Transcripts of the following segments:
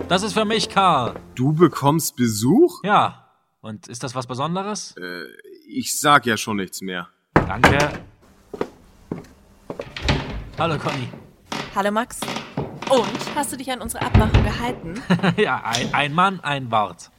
Das ist für mich, Karl. Du bekommst Besuch? Ja. Und ist das was Besonderes? Ich sag ja schon nichts mehr. Danke. Hallo, Conny. Hallo, Max. Und, hast du dich an unsere Abmachung gehalten? Ja, ein Mann, ein Wort.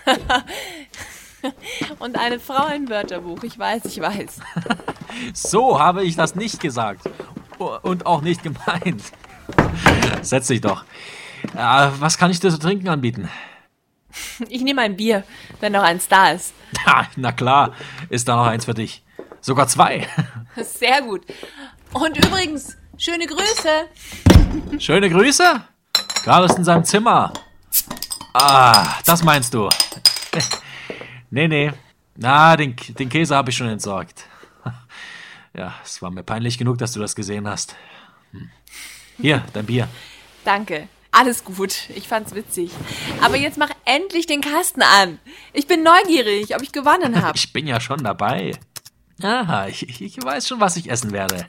Und eine Frau ein Wörterbuch, ich weiß. So habe ich das nicht gesagt. Und auch nicht gemeint. Setz dich doch. Was kann ich dir zu trinken anbieten? Ich nehme ein Bier, wenn noch eins da ist. Na klar, ist da noch eins für dich. Sogar 2. Sehr gut. Und übrigens, schöne Grüße. Schöne Grüße? Karl ist in seinem Zimmer. Das meinst du. Nee. Na, den Käse habe ich schon entsorgt. Ja, es war mir peinlich genug, dass du das gesehen hast. Hier, dein Bier. Danke. Alles gut. Ich fand's witzig. Aber jetzt mach endlich den Kasten an. Ich bin neugierig, ob ich gewonnen habe. Ich bin ja schon dabei. Aha, ich weiß schon, was ich essen werde.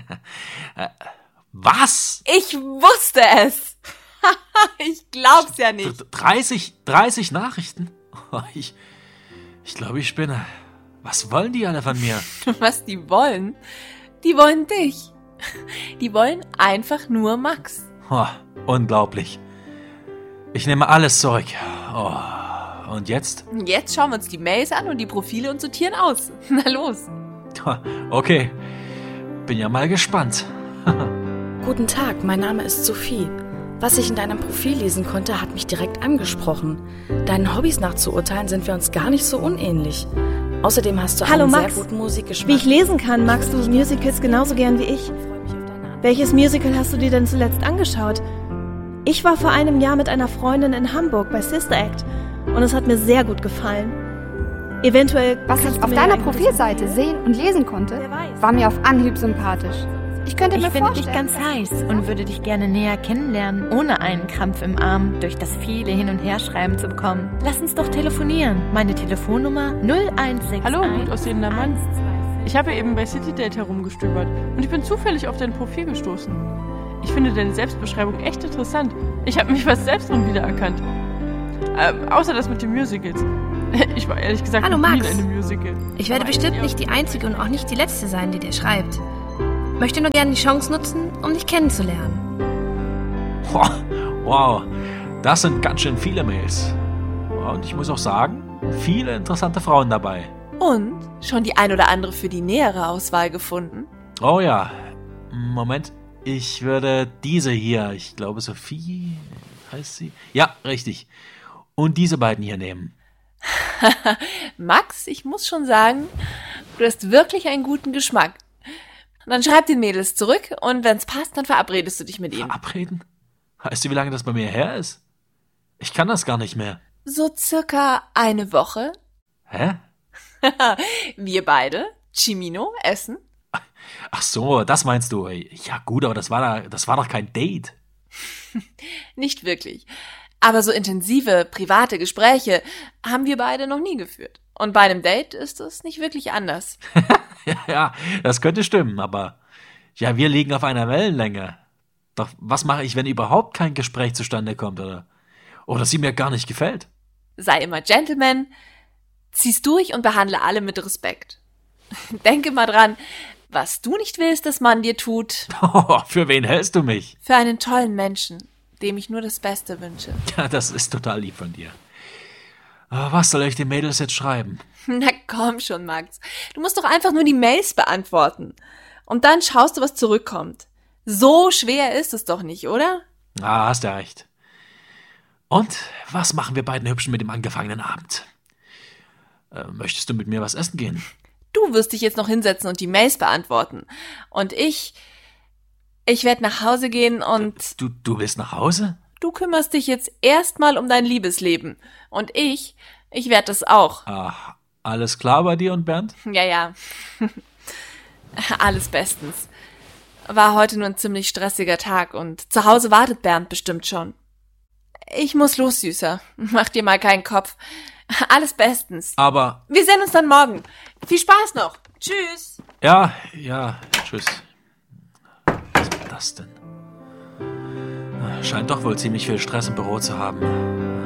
Was? Ich wusste es. Ich glaub's ja nicht. 30 Nachrichten? Ich glaube, ich spinne. Was wollen die alle von mir? Was die wollen? Die wollen dich. Die wollen einfach nur Max. Unglaublich. Ich nehme alles zurück. Und jetzt? Jetzt schauen wir uns die Mails an und die Profile und sortieren aus. Na los. Okay. Bin ja mal gespannt. Guten Tag, mein Name ist Sophie. Was ich in deinem Profil lesen konnte, hat mich direkt angesprochen. Deinen Hobbys nach zu urteilen, sind wir uns gar nicht so unähnlich. Außerdem hast du einen sehr guten Musikgeschmack. Wie ich lesen kann, magst du Musicals genauso gern wie ich. Welches Musical hast du dir denn zuletzt angeschaut? Ich war vor einem Jahr mit einer Freundin in Hamburg bei Sister Act und es hat mir sehr gut gefallen. Eventuell was ich auf deiner Profilseite sehen und lesen konnte, war mir auf Anhieb sympathisch. Ich finde dich ganz heiß und würde dich gerne näher kennenlernen, ohne einen Krampf im Arm durch das viele Hin- und Herschreiben zu bekommen. Lass uns doch telefonieren. Meine Telefonnummer 0161. Hallo, gut aussehender Mann. Ich habe eben bei CityDate herumgestöbert und ich bin zufällig auf dein Profil gestoßen. Ich finde deine Selbstbeschreibung echt interessant. Ich habe mich fast selbst drin wiedererkannt. Außer das mit den Musicals. Ich war ehrlich gesagt Hallo, nie in Max. einem Musical. Ich werde bestimmt nicht die Einzige und auch nicht die Letzte sein, die dir schreibt. Möchte nur gerne die Chance nutzen, um dich kennenzulernen. Wow, das sind ganz schön viele Mails. Und ich muss auch sagen, viele interessante Frauen dabei. Und schon die ein oder andere für die nähere Auswahl gefunden? Oh ja, Moment, ich würde diese hier, ich glaube Sophie, heißt sie? Ja, richtig. Und diese beiden hier nehmen. Max, ich muss schon sagen, du hast wirklich einen guten Geschmack. Dann schreib den Mädels zurück und wenn's passt, dann verabredest du dich mit ihnen. Verabreden? Weißt du, wie lange das bei mir her ist? Ich kann das gar nicht mehr. So circa eine Woche. Hä? Wir beide, Cimino, essen. Ach so, das meinst du. Ja gut, aber das war doch kein Date. Nicht wirklich. Aber so intensive, private Gespräche haben wir beide noch nie geführt. Und bei einem Date ist es nicht wirklich anders. Ja, das könnte stimmen, aber ja, wir liegen auf einer Wellenlänge. Doch was mache ich, wenn überhaupt kein Gespräch zustande kommt oder sie mir gar nicht gefällt? Sei immer Gentleman, zieh's durch und behandle alle mit Respekt. Denke mal dran, was du nicht willst, dass man dir tut. Für wen hältst du mich? Für einen tollen Menschen, dem ich nur das Beste wünsche. Ja, das ist total lieb von dir. Was soll ich den Mädels jetzt schreiben? Na komm schon, Max. Du musst doch einfach nur die Mails beantworten. Und dann schaust du, was zurückkommt. So schwer ist es doch nicht, oder? Hast ja recht. Und was machen wir beiden Hübschen mit dem angefangenen Abend? Möchtest du mit mir was essen gehen? Du wirst dich jetzt noch hinsetzen und die Mails beantworten. Und ich werde nach Hause gehen und... Du willst nach Hause? Du kümmerst dich jetzt erstmal um dein Liebesleben. Und ich werde das auch. Ach, alles klar bei dir und Bernd? Ja. Alles bestens. War heute nur ein ziemlich stressiger Tag und zu Hause wartet Bernd bestimmt schon. Ich muss los, Süßer. Mach dir mal keinen Kopf. Alles bestens. Aber... Wir sehen uns dann morgen. Viel Spaß noch. Tschüss. Ja, tschüss. Was war das denn? Scheint doch wohl ziemlich viel Stress im Büro zu haben.